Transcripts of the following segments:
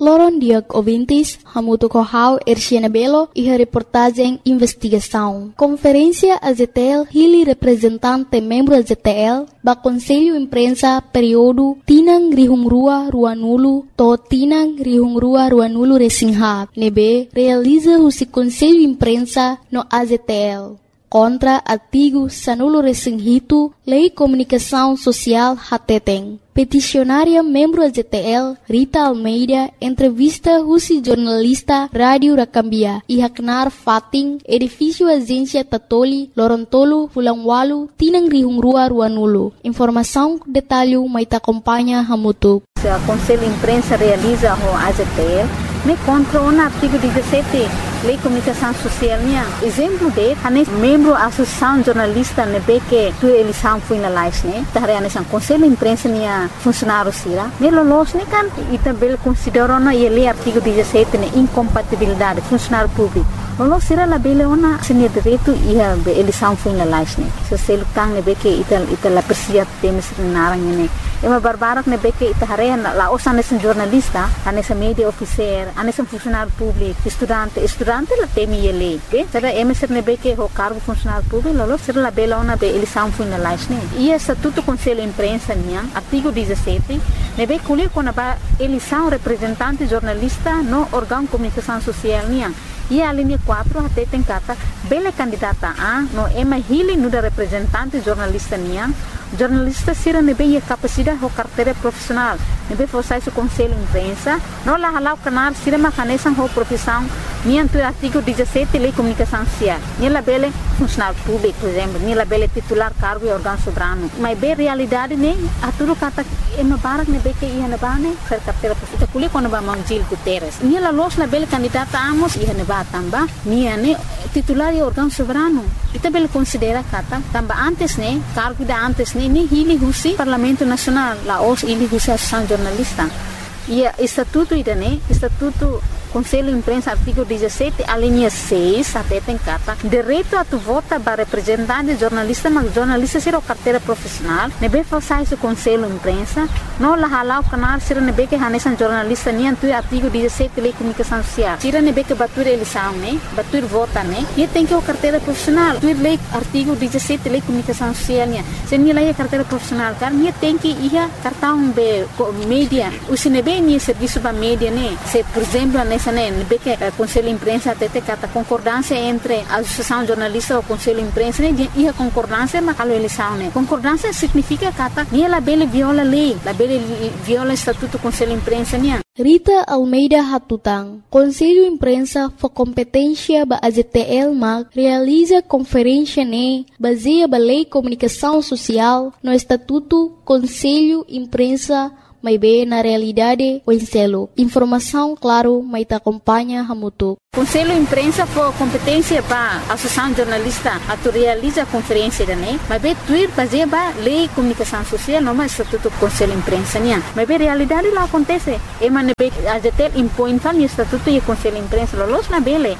Loron Diag Ouvintes, Hamuto Kohau, Erciana Belo e a reportagem Investigação. Conferência AZTL, Hili representante membro AZTL, ba Conselho Imprensa período Tinang Rihungrua Ruanulu, to Tinang Rihungrua Ruanulu Resinghab, nebe realiza o Conselho Imprensa no AZTL. Contra artigo Sanulo Resinghito, Lei Comunicação Social Hateteng. Peticionária membro AZTL, Rita Almeida, entrevista Rusi jornalista Rádio Rakambia e Haknar Fating, edifício Agência Tatoli, Lorontolo, Fulangwalu, Tinang Rihungrua Ruanulu. Informação, detalhe, maita acompanha Hamutu. O Conselho Imprensa realiza o AZTL, me contra o artigo 17, Lei Comunicação Social. Exemplo de, membro da Associação Jornalista, que tu eleição foi na live, o Conselho Imprensa funcionário sira. Melolos kan e também considerou na ele artigo 17 incompatibilidade funcionário público. Lolos sira la bele ona seni direito e a eleição foi na live. Se se lutang que ita la persia temes narang ne. Ema barbarak que ita hare la osan esse jornalista, anessa media officer, anessa funcionário público, estudante la temi ele. Será emeser que o cargo funcionário público, lolos sira la bele ona be eleição foi na live. E estatuto Conselho Imprensa artigo 17, nebe kulir com a eleição representante jornalista no órgão comunicação social e a linha 4 até tem cata bela candidata a no ema hili no da representante jornalista jornalista sira nebe a capacidade ou carteira profissional nebe forçar o Conselho Imprensa no la halau canal sira macanesan ou profissão nianto artigo 17 Lei Comunicação Social nela bela funcionário público por exemplo nela bela titular cargo e órgão soberano mas bem realidade a tudo cata ema barak nebe que ia na bane ser carteira profissional kulir quando ba Gil Guterres nela los na bela candidata amos ia na tamba niane titular e órgão soberano e também considera kata tamba antes cargo da antes ni hili husi Parlamento Nacional la os hili husi Associação Jornalista e estatuto estatuto Conselho Imprensa artigo 17 a linha 6 até tem cata direito a tu vota para representante jornalista mas jornalista ser o carteira profissional nebe falsar o Conselho Imprensa no la halau canal ser nebe que hanesan jornalista ni antu artigo 17 Lei Comunicação Social tira nebe que batur eleição batur vota e tem que o carteira profissional tu lei artigo 17 Lei Comunicação Social se ni lei carteira profissional car ni tem que ia cartão be mídia o sinebe ni serviço ba mídia se por exemplo que o Conselho Imprensa até cata concordância entre a Associação Jornalista e o Conselho Imprensa e a concordância mas a eleição concordância significa cata ni la bele viola lei la bele viola estatuto Conselho Imprensa Rita Almeida Hatutang, Conselho Imprensa for competência ba AZTL mag realiza conferência baseia ba Lei Comunicação Social no Estatuto Conselho Imprensa mas bem na realidade o enselo. Informação, claro, mas te acompanha Hamutu. Conselho Imprensa for competência para a Associação Jornalista a tu realiza a conferência mas bem tuir baseia ba Lei Comunicação Social não mais Estatuto Conselho Imprensa mas bem realidade lá acontece ema nebe AZTL impõe tal Estatuto e Conselho Imprensa los na bele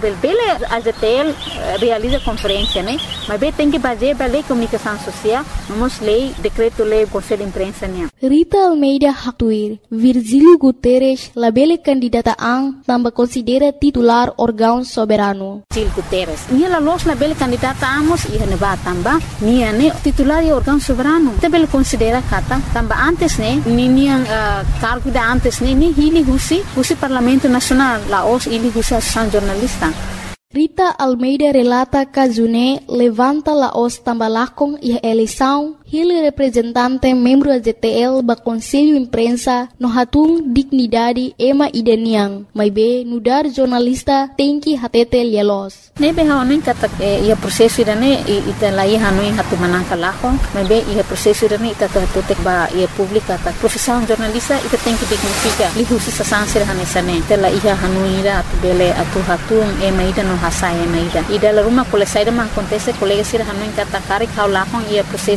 AZTL realiza conferência mas bem tem que baseia ba Lei Comunicação Social vamos lei decreto lei Conselho Imprensa Rita Almeida Hatuir, Virgílio Guterres, labele candidata também considera titular órgão soberano. Gil Guterres, ela los labele candidata amos e neba tamba, titular e órgão soberano. Também considera kata tamba antes cargo da antes ni hili husi Parlamento Nacional, la os hili husi Associação Jornalista. Rita Almeida relata Kazune levanta la os tambalakong e eleição Hili representante membro AZTL ba Conselho Imprensa no hatung dignidade ema ideniang, mas be nudar jornalista tem que hatete lielos. Nebe haonin kata ia prosesso irane ita lai hanuin hatu manangka lakong, mas be ia prosesso irane ita tutek ba ia publika ta profissão jornalista ita tem que dignifica lihusi sa sansir hanesane tela ia hanuira atu bele atu hatung ema ida no hasai ema ida la ruma kole saida man acontece colega sir hanuin kata karik hau lakong ia prosesso dene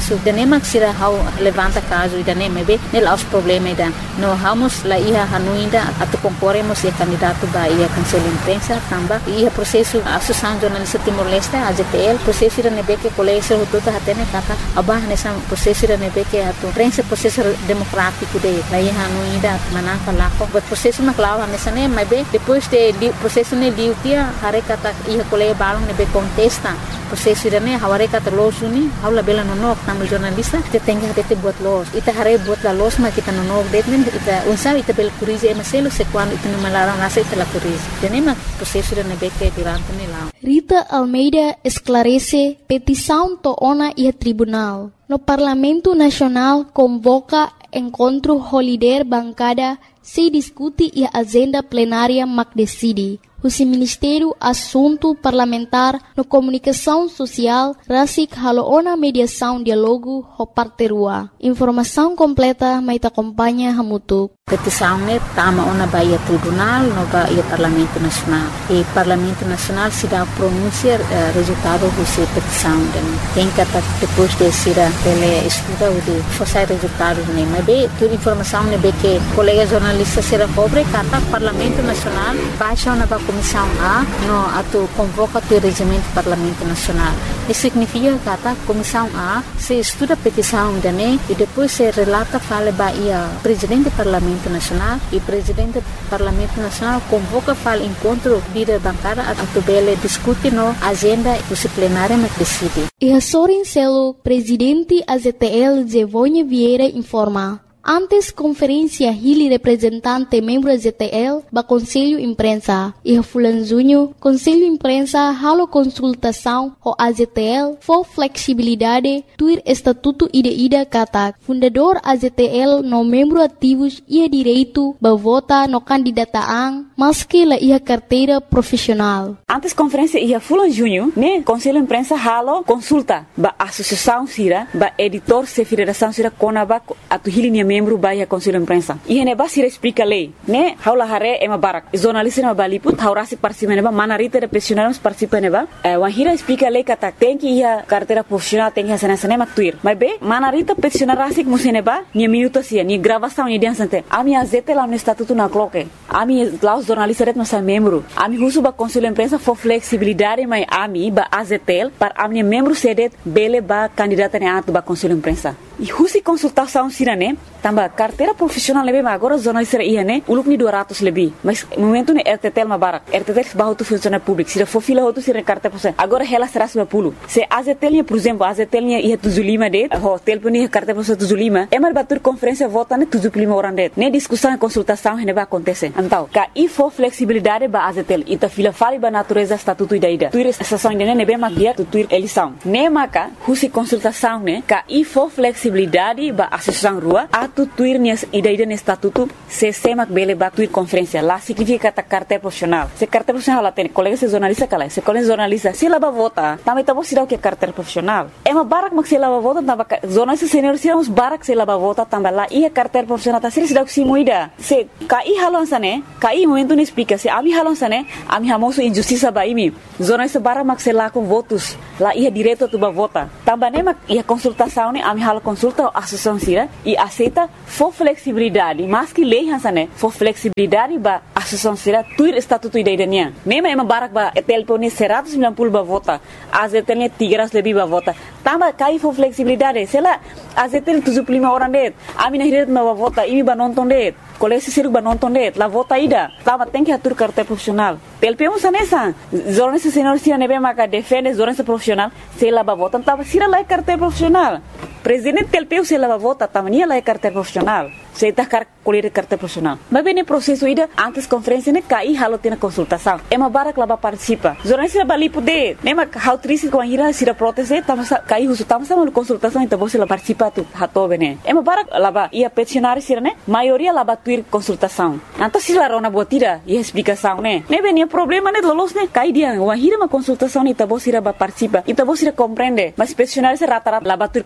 nema sira hau levanta caso ida nem be nela os problema ida no vamos la ia hanuinda atu concorremos e candidato ba ia conselho imprensa tamba ia processo associação jornalista Timor-Leste AZTL processo ida nebe que colégio tudo hatene kata abah nessa processo ida nebe que atu prensa processo democrático de la ia hanuinda manaka lako but processo maklawa nessa nem be depois de processo ne diutia hare kata ia colégio balong nebe contesta processo ida ne haware kata losuni haula bela nonok tamu jornalista te tenga hate buat los ita hare buat la los ma kita nonok detmen ita unsa ita bel kurize emaselo se quando ita numalara nasa ita la kurize tenema processo ida nebe que durante ne lá Rita Almeida esclarece petição to ona e tribunal. No Parlamento Nacional convoca encontro holiday bancada se discute e a agenda plenária mac decide. O Ministério Assunto Parlamentar no Comunicação Social rasik haloona mediação diálogo ho parterua. Informação completa mai te acompanha hamutuk. Petição ne tama ona baia tribunal no baia Parlamento Nacional. E Parlamento Nacional se dá pronunciar resultado dessa petição. Tem que depois de ser ele estuda o de forçar resultados ne. Mas bem, toda informação ne be que colega jornalista será cobre kata Parlamento Nacional baixa na Comissão A no atu convoca o regimento Parlamento Nacional. Isso significa kata Comissão A se estuda a petição de ne e depois se relata fala baia presidente do Parlamento Nacional e presidente do Parlamento Nacional convoca para encontro de bancada a tubele discute no agenda plenária mas decide. E a Sorin Celo, presidente AZTL Zevonha Vieira informa. Antes conferência Hili representante membro AZTL ba Conselho Imprensa e Fulan Junho Conselho Imprensa halo consultação o AZTL for flexibilidade tuir estatuto ida kata fundador AZTL no membro ativos ia direito ba vota no candidataan maski la ia carteira profissional. Antes conferência ia Fulan Junho ne Conselho Imprensa halo consulta ba associação sira ba editor se federação sira konaba atu Hili membro baia Conselho Imprensa. E hene ba sira explica lei, né? Haula hare ema barak. Jornalista na baliput, haurasi participa neba, manarita de profissionais participa neba. Wahira explica lei kata tem que ia carteira profissional tem que hacer sana maktuir. Mas be, manarita profissional rasik museneba, ni minuto sia, ni gravação ni dia sante. Ami azete lá no estatuto na cloque. Ami lá os jornalistas ret masa membro. Ami husu ba Conselho Imprensa for flexibilidade mai ami ba azetel para ami membro sedet bele ba candidata ne atu ba Conselho Imprensa. E husi consultação sirane tamba carteira profissional lebe agora jornalista ia ne uluk ni 200 lebih mas momento ne RTTL ma barak RTTL bahu tu funcionário público sira fofila hotu sira carteira profissional agora ela será 90 se AZTL por exemplo AZTL ia tuzulima de hotel puni carteira profissional tuzulima é mar batur conferência vota ne tuzulima orang det ne discussão e consultação ne ba acontece então ka e for flexibilidade ba AZTL ita fila fali ba natureza estatuto ida tuir estação ne be magia tu tuir eleição ne maka husi consultação ne ka e for flexibilidade ba associação rua atu tuir nias ida ne estatuto se semak bele ba tuir conferência lá significa ta carteira profissional se carteira profissional lá tem colega se jornalista kala se colega jornalista se lá ba vota também tá bom se dá o que carteira profissional é uma barak mak se lá ba vota tamba jornalista senior se uns barak se lá ba vota tamba lá e a carteira profissional tá se dá o que moida se kai halon sane kai momento ne explica se ami halon sane ami hamoso injustiça ba imi jornalista barak mak se lá com votos lá ia direto tu ba vota tamba ne mak ia consultação ne ami halo consulta a associação sira e aceita for flexibilidade mas que lei hansane for flexibilidade ba associação sira tuir estatuto idaiania nema ema barak ba telpone 190 ba vota azetelne 300 lebih ba vota tamba kai for flexibilidade sela azetel 75 orang det ami na hiret ma ba vota imi ba nonton det colégio siruk ba nonton det la vota ida tamba tem que atur carteira profissional telpemo sanesa jornalista senior sira nebe maka defende jornalista profissional sela ba vota tamba sira la carteira profissional presidente telpeu se la vota tamania la carteira profissional se tá colher carteira profissional mas bem no processo ida antes conferência ne cai halo tem consultação é uma barak lá participa jornalista bali poder nema how triste com a ira sira proteste tama cai uso tama sama consultação então você lá participa tu hato bene é uma barak lá ia peticionar sira ne maioria lá tuir consultação então se lá rona botira e explicação ne bem problema ne lolos ne cai dia uma ira uma consultação então você lá participa então você compreende mas peticionar se rata lá tuir consultação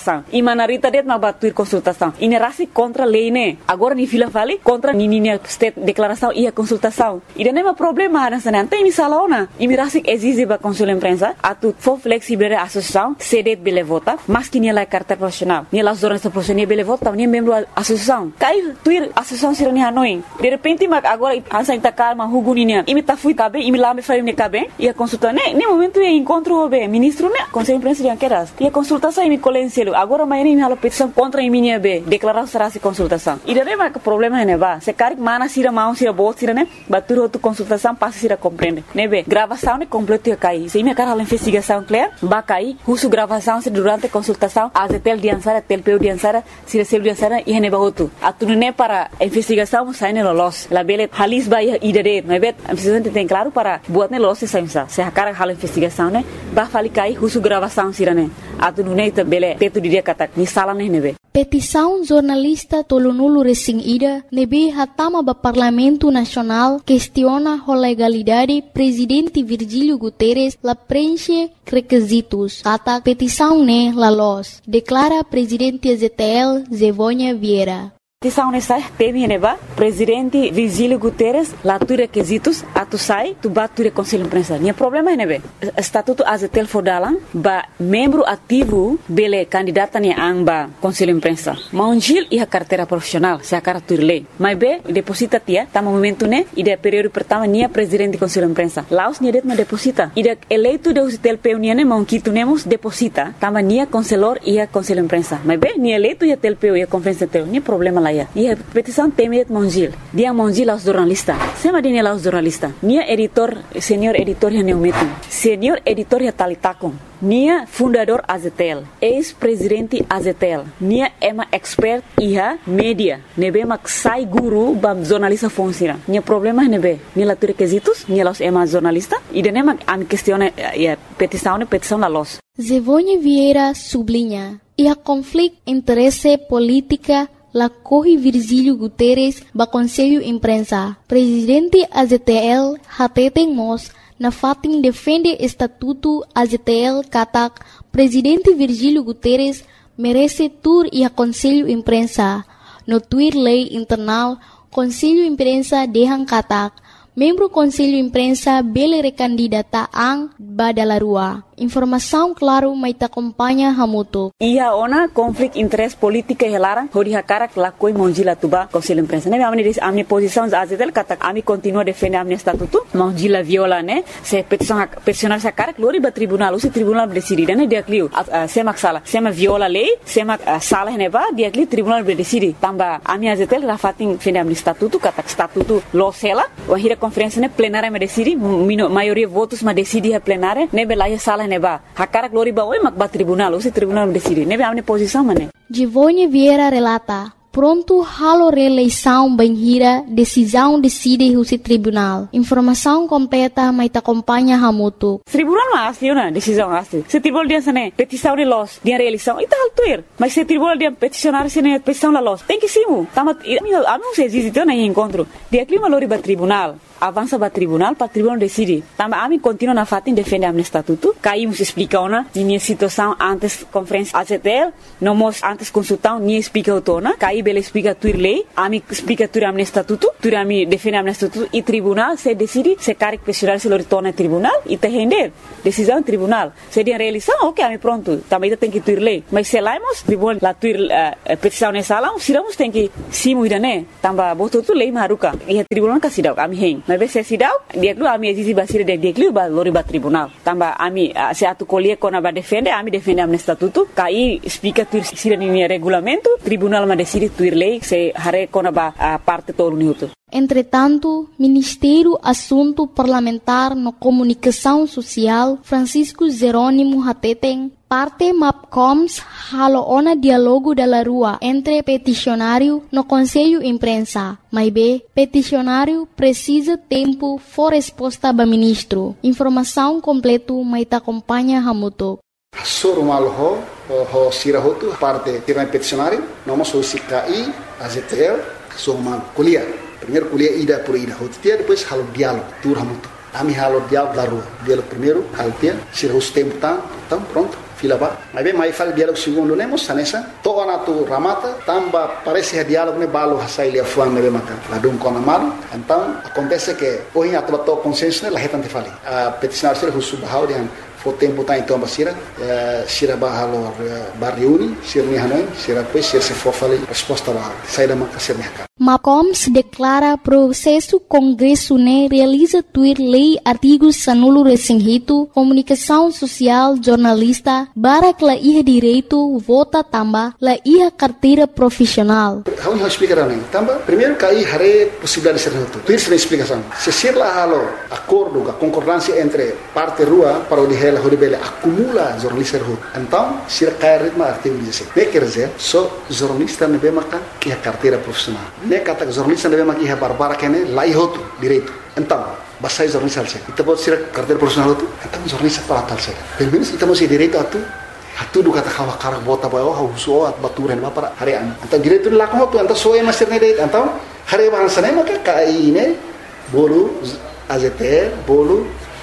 consultação. E manarita det mas batuir consultação. E nerasi contra lei, né? Agora ni fila vale contra nininha state declaração e a consultação. E daí não é problema nessa não tem misalaona. E mirasi exige ba consul imprensa atu for flexible a associação cedet bele vota, mas que nem lá carta profissional. Nem lá jornalista profissional bele vota, nem membro associação. Cai tuir associação sirani hanoi. De repente mas agora ansa intakar ma huguninya. E me tá fui cabe e me lá me faria me cabe e a consulta né? Nem momento é encontro o ministro né? Conselho imprensa de anqueras. E a consultação e me colencielo. Agora mas nem me halo petição contra a minha be declarar será se consultação. E daí mas o problema é ba. Se cari mana sira mão sira bot sira né? Batur outro consultação passa sira compreende. Né be? Gravação né completo ia cair. Se me cara a investigação clear, ba cair. Husu gravação se durante a consultação a tel diansara tel peu diansara sira sel diansara e ne ba outro. Atu né para a investigação sai ne lolos. La bele halis ba idade. Né be? A investigação tem claro para buat ne lolos sai se a cara hala investigação né? Ba fali cair husu gravação sira né? Atu né bele teto dia kata ni sala né be. Petição jornalista Tolonulu Resing Ida nebe hatama ba Parlamento Nacional questiona a legalidade presidente Virgílio Guterres la preenche requisitos. Kata petição ne la los, declara presidente ZTL Zevônia Vieira. Petição nessa teme neba presidente Virgílio Guterres lá tu requisitos atu sai tu bature conselho imprensa. Nia problema nebe estatuto azetel fodalang ba membro ativo bele candidata ni amba conselho imprensa. Maunjil e a carteira profissional se a cartur lei. Mas be deposita tia tá momento né e de período pertama nia presidente conselho imprensa. Laos nia det ma deposita. E de eleito de usitel peu nia mão que tu nemos deposita tama nia conselor e a conselho imprensa. Mas be nia eleito e a tel peu e a conferência tel nia problema lá. E a petição teme Mongil. Dia Mongil aos jornalistas. Sema dine aos jornalistas. Nia editor, senhor editor ya neumetin. Senhor editor ya talitakon. Nia fundador AZTL. Ex-presidente AZTL. Nia ema expert iha media. Nebe mak sai guru bam jornalista fonsira. Nia problema nebe. Nia la requisitos. Nia los ema jornalista. E dene mak am questione petição la los. Zevônia Vieira sublinha. E a conflito interesse política la corre Virgílio Guterres ba Conselho Imprensa. Presidente AZTL hateten mos na fatin defende estatuto AZTL katak Presidente Virgílio Guterres merece tur e a Conselho Imprensa. No tuir lei internal Conselho Imprensa dehang katak membro Conselho Imprensa bele recandidata ang badalarua. Informação claro mai ta acompanha hamuto. Ia ona conflito interesse política helara hori hakara la koi monjila tuba Conselho Imprensa. Ne amni posição azetel kata ami continua defende amni estatuto. Monjila viola ne se peticionar sa cara glori ba tribunal, o tribunal decide ne dia clio semak sala, sema viola lei, sema sala ne ba dia clio tribunal decide. Tamba ami azetel rafatin defende amni estatuto kata estatuto losela, o hira conferência ne plenária me decide, maioria votos ma decide a plenária, ne belaia sala neba hakara glori ba oi mak ba tribunal o tribunal decide nebe amne posição mané. Zevônia Vieira relata pronto halo reeleição banhira decisão decide o tribunal. Informação completa mai ta acompanha hamuto. Tribunal mas na decisão asli. Se tribunal dia sane petição de los dia reeleição ita altuir. Mas se tribunal dia peticionar sene petição la los. Tem que simu. Tama amigo se existe na encontro. Dia clima lori ba tribunal. Avança para tribunal decide. Tamba ami continua na fatin defende amne estatuto. Caímos explica ona minha situação antes conferência AZTL, nomos antes consultão ni explica otona. Caí bele explica tuir lei, ami explica tuir amne estatuto, tuir ami defende amne estatuto e tribunal se decide se caric questionar se lo retorna tribunal e te render decisão tribunal. Se dia reeleição, ok, ami pronto. Também tem que tuir lei. Mas se laimos tribunal la tuir petição nessa sala, siramos tem que simu idane. Tamba boto tu lei maruka. E tribunal ka sidau ami hen. Mas se sidau dia klu ami exisi basira dia klu ba lori ba tribunal tamba ami se atu colie kona ba defende ami defende amne estatuto kai explica tuir sira ni regulamento tribunal ma decide tuir lei se hare kona ba parte todo minuto. Entretanto, Ministério Assunto Parlamentar no Comunicação Social Francisco Jerônimo Hateten parte MAPCOMS halo ona dialogo da rua entre peticionário no Conselho Imprensa. Mas be, peticionário precisa tempo for resposta ba ministro. Informação completo mai ta acompanha hamuto. Soro malo ho sira hotu parte tirna peticionário, noma so sikai AZTL so man kuliah. Primeiro kuliah ida por ida hotia, depois halo diálogo tur hamuto. Ami halo diálogo da rua. Diálogo primeiro halo tia, sira os tempo tá Então, pronto, fila ba. Mas bem, mais fala diálogo segundo, nemos, sanessa, toa na tu ramata, tamba, parece que diálogo, né, balo, sai ali a fuan, né, mata, lá dum com a mano. Então, acontece que, hoje, a tua consenso, né, lá retante fali. A peticionário, se ele subahau, foi tempo tá então basira sira bahalo barriuni sirni hanoi sira pois sir se for falei resposta lá saída maka sir mercado. Macom se declara processo Congresso ne realiza tuir lei artigos sanulo resinghito comunicação social jornalista barak la iha direito vota tamba la iha carteira profissional. Vamos explicar nem tamba primeiro cai hare possibilidade de ser tudo. Tuir se explicação. Se ser lá halo acordo a concordância entre parte rua para o de ela horibele acumula jornalista rua. Então sira cai ritmo artigo 16. Quer dizer só jornalista ne be maka iha carteira profissional. Ne kata jornalista deve maki barbara kene lai hotu direito. Então, basta jornalista alse. Ita pode ser carteira profissional hotu. Então jornalista para tal se. Pelo menos ita mesti direito atu do kata kawa karak bota bayo hauso at baturen ba para harian. Então direito lá com hotu. Então soe master ne direito. Então hari bahasa ne maka kai ne bolu AZT bolu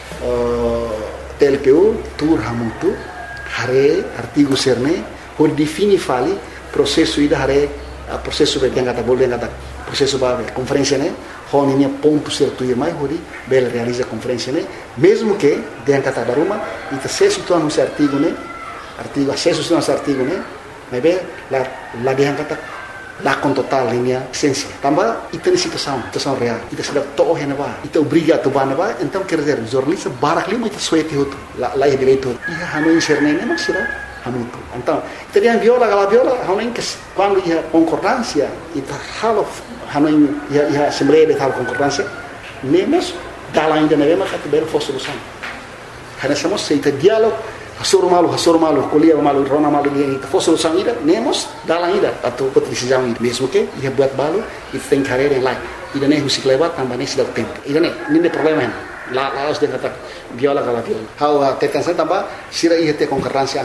TLPU tur hamutu hari artigo serne por defini fali processo ida hari processo be yang kata boleh kata processo ba conferência né honinha ponto certo e mais hori bela realiza conferência né mesmo que yang kata daruma ita acesso tu anu artigo né artigo acesso tu anu artigo né mas be la yang kata la com total linha essência tambah ita ni situação real ita sudah toh hena ba ita obriga tu ba ba então quer dizer jornalista barak lima ita suete hotu la direito ia hanu inserne né mas será hamutu. Então, teriam viola, hanuin que quando ia concordância, ita halo hanuin ia assembleia de tal concordância, nemos dala ainda neve mas que belo fosse solução. Hanessamos se ita diálogo, hasoro malu, colia malu, rona malu dia ita fosse solução ida, nemos dala ainda atau decisão ida. Mesmo que ia buat balu, ita tem carreira em lá. Ida nem musik lewat tambah nem sedang tempo. Ida nem problema. Lá os de kata viola. Hau tetansa tambah sira ia ter concordância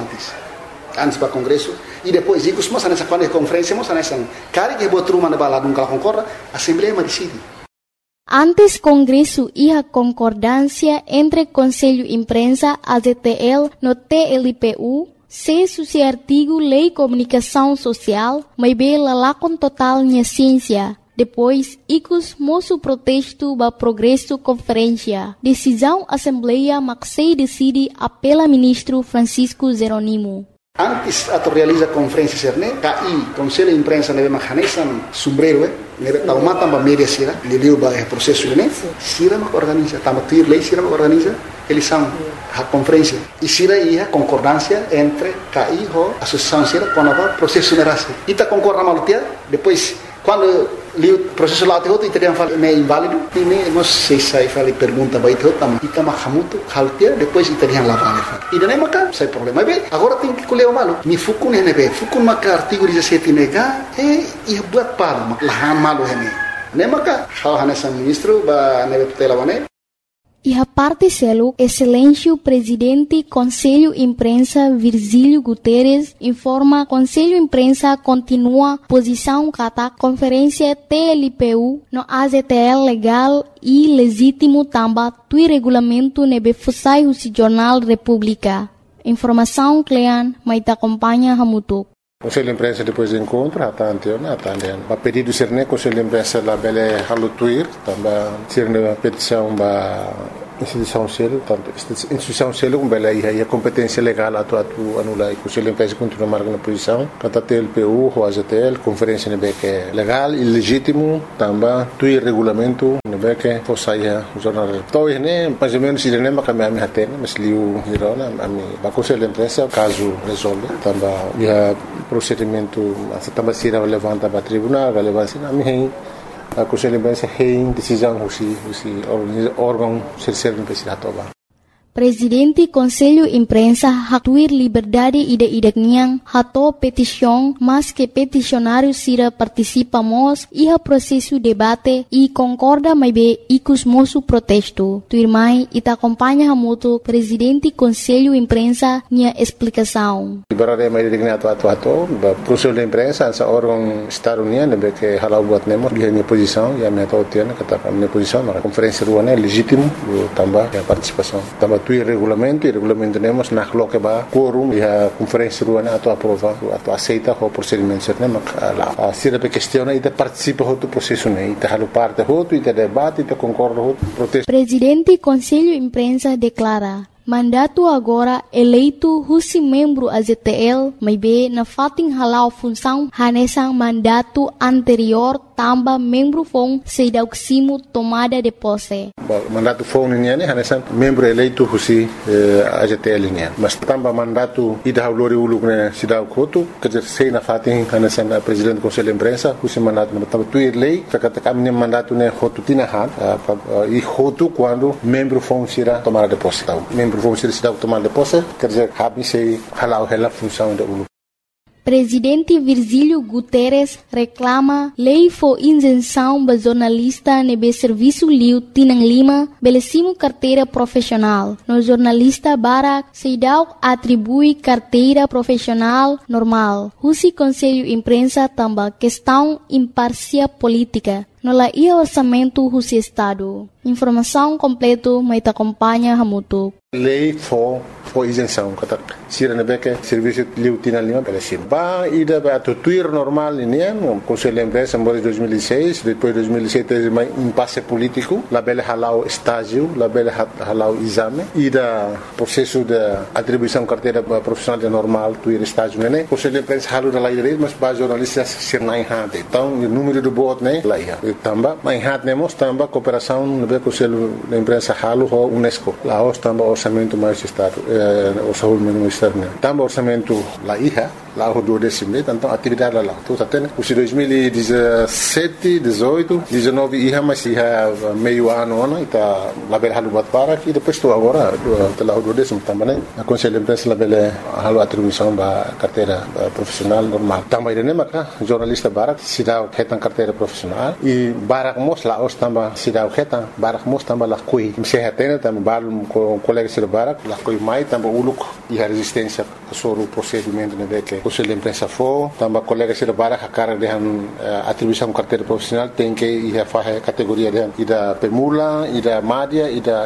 antes para congresso e depois digo mas nessa quando conferência mas nessa cara que botou uma na balada nunca concorda a assembleia decide. Antes congresso iha concordância entre Conselho Imprensa AZTL no TLPU se suci artigo lei comunicação social mas bela lá com total minha ciência. Depois, icus moço protesto ba progresso conferência. Decisão assembleia maxei decide apela ministro Francisco Jeronimo. Antes ato realiza conferência serne, KI, Conselho de Imprensa neve mahanesan sombrero, neve taumata ba media sira, liliu ba processo ne, sira mak organiza, tama tuir lei sira mak organiza, eles são a conferência. E sira ia concordância entre KI ho associação sira com a processo nerase. Ita concorda malutia, depois quando li o processo lá outro italiano fala é inválido e não sei se fala pergunta vai ter também ita mahamuto haltia depois italiano lá vale e daí maca sem problema bem agora tem que colher o malo mi fukun nebe fukun maca artigo 17 nega e buat palo lahan malo ne maca hahanesa ministro ba nebe tutela bane. E a parte selo, excelência presidente Conselho Imprensa Virgílio Guterres informa Conselho Imprensa continua posição kata conferência TLPU no AZTL legal e legítimo tamba tui regulamento nebe fusai husi Jornal República. Informação Clean, maita acompanha hamutuk. Conselho de Imprensa depois do encontro, a pedido ser né Conselho de Imprensa lá bele halutuir, também ser uma petição ba instituição selo, tanto instituição selo com bele aí a competência legal atu anular. Conselho de Imprensa continua marcando posição, kata TLPU, o AZTL, conferência nebe que é legal e legítimo, também tui regulamento nebe que fosse o jornal. Então né mais ou menos ele nem vai caminhar me atene, mas liu hirona a Conselho de Imprensa caso resolve, também procedimento também se levanta para tribunal, relevância na minha a Conselho de Imprensa tem decisão o órgão terceiro imprensa toba. Presidente Conselho Imprensa hatuir liberdade ide niang hato petição mas que peticionário sira participamos iha processo debate e concorda mais be icus moço protesto. Tuirmai ita acompanha hamuto Presidente Conselho Imprensa nia explicação. Liberdade mais digna atu Conselho de Imprensa essa órgão Estado União nebe que halau buat nemo dia minha posição e a minha tautiana kata minha posição na conferência ruana legítimo também a participação também tuir regulamento, e regulamento temos na coloca ba quórum e a conferência ruana ato aprova, ato aceita o procedimento certo, lá. Se a questão e participa do processo, e te halu parte e te debate, e te concorda protesto. Presidente Conselho Imprensa declara mandato agora eleito husi membro AZTL, mas be na fating halau função hanesang mandato anterior tamba membro fong sedauksimo tomada de posse. Mandato fong niya ni hanesang membro eleito husi AZTL niya. Mas tamba mandato ida haulori uluk na sidaw koto kajer sei na fating hanesang presidente Conselho Imprensa husi mandato na tamba tuir lei kakatakam ni mandato na hotu tinahan e hotu quando membro fong sira tomada de posse. Vamos ser cidade tomar de posse, quer dizer, habem se halau a função da ULU. Presidente Virgílio Guterres reclama lei for isenção ba jornalista nebe serviço liu Tinang Lima belecimo carteira profissional. No jornalista Barak Seidau atribui carteira profissional normal. Husi Conselho Imprensa tamba questão imparcial política. No la ia orçamento husi Estado. Informação completo mai acompanha Hamutu. Lei for isenção, kata sira nebeke serviço liu Tinang Lima belecim. Ba ida ba tuir normal ini Conselho Imprensa em 2006, depois 2007 mais impasse político, la bele halau estágio, la bele halau exame, ida processo de atribuição carteira profissional de normal tuir estágio né. Conselho Imprensa halu da lei direito, mas ba jornalistas ser na enhate. Então o número do voto né lá ia. Tamba na enhate nemos tamba cooperação nebe Conselho Imprensa halu ho UNESCO. Lá os tamba orçamento mais estado, orçamento mais externo. Tamba orçamento lá ia. Lá o 12º, então atividade lá. Então até os 2017, 18, 19 ia mas ia meio ano está lá bela halu batpara e depois estou agora lá o 12º também a Conselho Imprensa lá bela halu atribuição da carteira profissional normal. Também ele maka jornalista Barak sidau hetan carteira profissional e Barak mos lá os também sidau hetan Barak mos também lá coi se hetena também balum colega sir Barak lá coi mai também uluk e a resistência sobre o procedimento né que Conselho Imprensa for, também colega sira Barak a cara de atribuição carteira profissional tem que ir a fazer categoria de ida permula, ida média,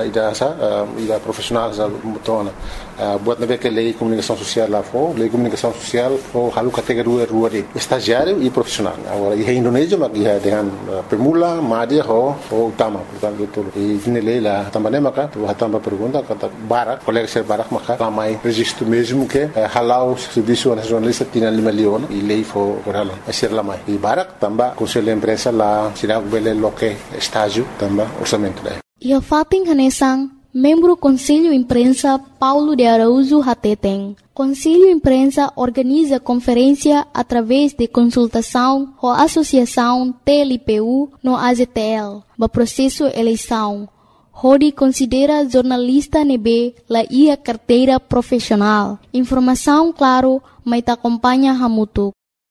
ida profissional za mutona. Buat na que lei comunicação social lá for, lei comunicação social for halu categoria rua de estagiário e profissional. Agora em Indonésia mas ia dengan permula, média ou utama, portanto tudo. E na lei lá também maka, tu também pergunta kata Barak, colega sira Barak maka ramai registro mesmo que halau serviço nacional Tinang Lima Leon e lei for halau asir lamai. E Barak também Conselho Imprensa lá sira bele loke estágio também orçamento lá. Ia fating hanesang membro Conselho Imprensa Paulo de Araújo Hateteng. Conselho Imprensa organiza conferência através de consultação com a Associação TLPU no AZTL, no processo eleição. Hodi considera jornalista nebe la ia carteira profissional. Informação claro, mas acompanha Hamutu.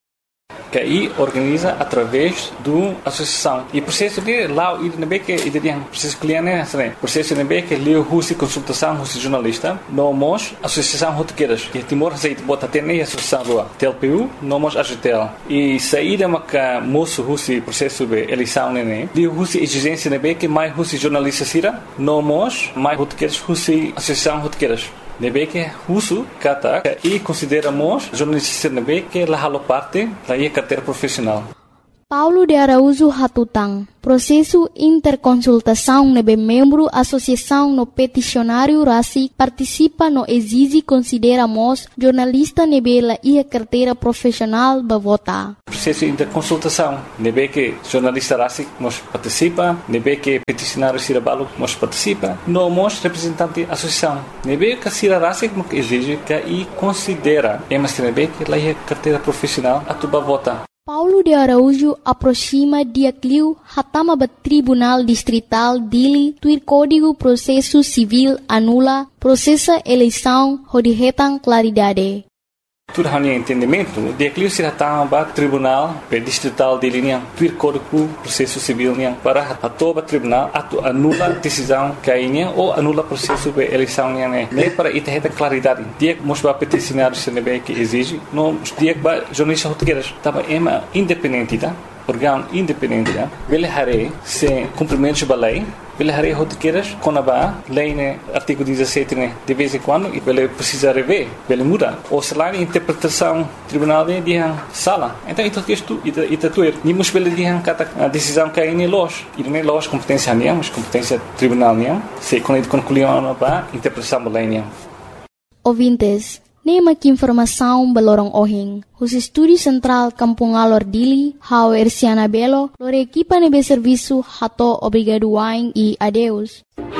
Que aí organiza através do associação e processo de lá e nebe que ideia processo cliente né processo nebe que leu husi consultação husi jornalista nomos associação rotequeiras que Timor aceita bota até nem associação do TLPU nomos AZTL e saída maca moço husi processo de eleição né de husi exigência nebe que mais husi jornalista sira nomos mais rotequeiras husi associação rotequeiras nebe que husu kata e consideramos jornalistas nebe que la halo parte la ia carteira profissional. Paulo de Araújo Hatutang. Processo interconsultação nebe membro associação no peticionário RACI participa no exige consideramos jornalista nebe la ia carteira profissional ba vota. Processo interconsultação nebe que jornalista RACI nos participa, nebe que peticionário Sirabalo nos participa, nomos representante associação. Nebe que Sira RACI exige que e considera emas nebe que la ia carteira profissional atuba vota. Paulo de Araújo aproxima dia cliu hatama ba Tribunal Distrital Dili tuir Código Processo Civil anula processa eleição hodihetan claridade. Tudo hanya entendimento, dia cliu sira tamba Tribunal Distrital de linha tuir Código Processo Civil niang para atoba tribunal atu anula decisão cainha ou anula processo de eleição niang né para itaheta claridade. Dia mosba peticionário CNB que exige, não dia ba jornalista português tava ema independente tá. órgão independente, ele haré sem cumprimento da lei, ele haré rotiqueiras com a lei, né, artigo 17, né, de vez em quando, e ele precisa rever, ele muda. Ou se lá, interpretação tribunal de sala. Então, isso é nimos pela a decisão que é em loja. E não é loja competência nenhuma, mas competência tribunal nenhuma. Se quando ele concluiu a interpretação da lei nenhuma. Ouvintes, nema que informação balorong ohing. Os estúdios central Kampung Alor Dili, hau Erciana Belo, lore equipa nebe serviço hato obrigado wain e adeus.